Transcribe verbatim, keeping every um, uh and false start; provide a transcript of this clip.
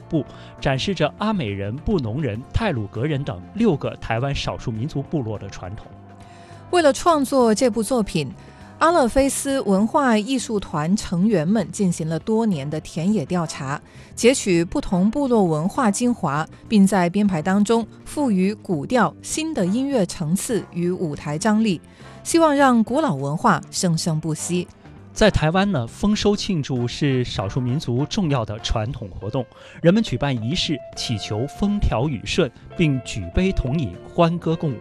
部，展示着阿美人、布农人、太鲁阁人等六个台湾少数民族部落的传统。 为了创作这部作品，阿勒菲斯文化艺术团成员们进行了多年的田野调查，截取不同部落文化精华，并在编排当中赋予古调新的音乐层次与舞台张力，希望让古老文化生生不息。 在台湾呢，丰收庆祝是少数民族重要的传统活动，人们举办仪式，祈求风调雨顺，并举杯同饮，欢歌共舞。